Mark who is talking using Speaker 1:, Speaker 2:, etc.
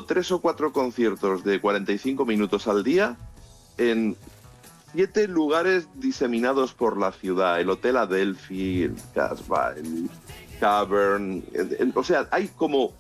Speaker 1: 3 o 4 conciertos de 45 minutos al día en 7 lugares diseminados por la ciudad. El Hotel Adelphi, el Casbah, el Cavern. O sea, hay como